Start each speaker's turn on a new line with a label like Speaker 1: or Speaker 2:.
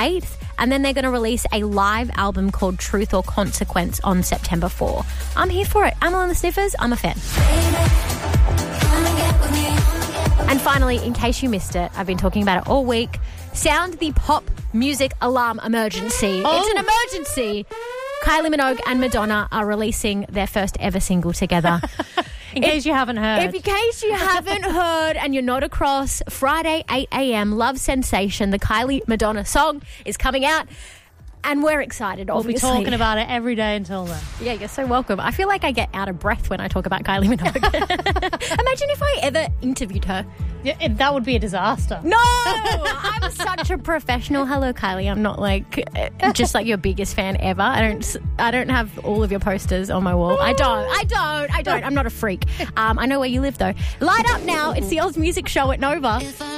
Speaker 1: 8th, and then they're going to release a live album called Truth or Consequence on September 4. I'm here for it. Amyl and the Sniffers, I'm a fan. And finally, in case you missed it, I've been talking about it all week, sound the pop music alarm emergency.
Speaker 2: Oh.
Speaker 1: It's an emergency. Kylie Minogue and Madonna are releasing their first ever single together.
Speaker 2: In case you haven't heard.
Speaker 1: In case you haven't heard and you're not across, Friday, 8 a.m, Love Sensation, the Kylie Madonna song, is coming out. And we're excited, obviously.
Speaker 2: We'll be talking about it every day until then.
Speaker 1: Yeah, you're so welcome. I feel like I get out of breath when I talk about Kylie Minogue. Imagine if I ever interviewed her.
Speaker 2: Yeah, that would be a disaster.
Speaker 1: No! I'm such a professional. Hello, Kylie. I'm not like just like your biggest fan ever. I don't have all of your posters on my wall. I don't. I'm not a freak. I know where you live, though. Light up now. It's the Oz Music Show at Nova.